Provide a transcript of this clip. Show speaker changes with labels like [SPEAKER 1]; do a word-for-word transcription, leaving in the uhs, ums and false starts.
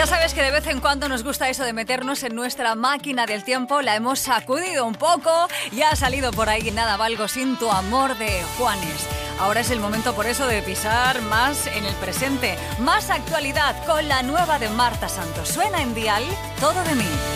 [SPEAKER 1] Ya sabes que de vez en cuando nos gusta eso de meternos en nuestra máquina del tiempo. La hemos sacudido un poco y ha salido por ahí Nada valgo sin tu amor de Juanes. Ahora es el momento por eso de pisar más en el presente. Más actualidad con la nueva de Marta Santos. Suena en Dial Todo de mí.